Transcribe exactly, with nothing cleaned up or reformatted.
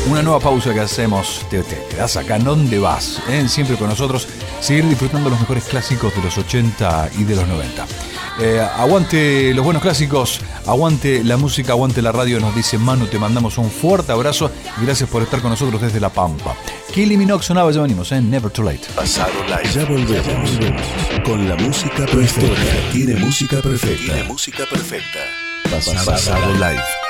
Una nueva pausa que hacemos. Te, te quedás acá, ¿dónde vas? ¿Eh? Siempre con nosotros. Seguir disfrutando los mejores clásicos de los ochenta y de los noventa. Eh, aguante los buenos clásicos, aguante la música, aguante la radio, nos dice Manu. Te mandamos un fuerte abrazo y gracias por estar con nosotros desde La Pampa. Kylie Minogue sonaba, ya venimos, ¿eh? Never Too Late. Pasado Live. Ya volvemos con la música perfecta. Tiene música perfecta. Tiene música perfecta. Pasado, Pasado Live.